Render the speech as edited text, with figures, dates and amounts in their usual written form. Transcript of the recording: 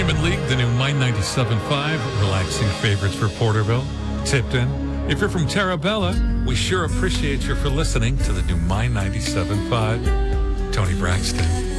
Human League, the new Mind 97.5, relaxing favorites for Porterville, Tipton. If you're from Terabella, we sure appreciate you for listening to the new Mind 97.5. Tony Braxton.